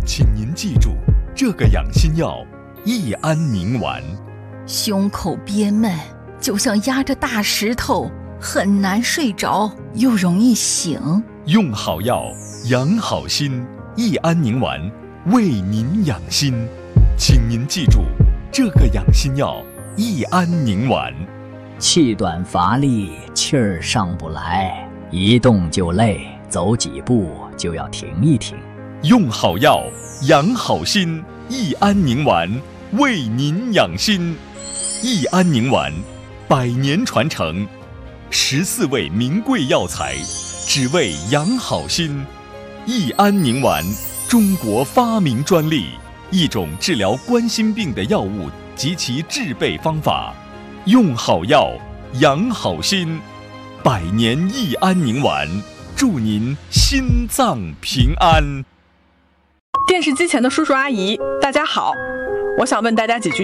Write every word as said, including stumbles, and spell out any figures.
请您记住这个养心药益安宁丸。 胸口憋闷，就像压着大石头，很难睡着，又容易醒。 用好药，养好心，益安宁丸为您养心。请您记住这个养心药益安宁丸。 气短乏力，气儿上不来，一动就累，走几步就要停一停。 用好药，养好心，益安宁丸为您养心。益安宁丸，百年传承，十四味名贵药材，只为养好心。益安宁丸，中国发明专利，一种治疗冠心病的药物及其制备方法。用好药，养好心，百年益安宁丸，祝您心脏平安。 电视机前的叔叔阿姨，大家好，我想问大家几句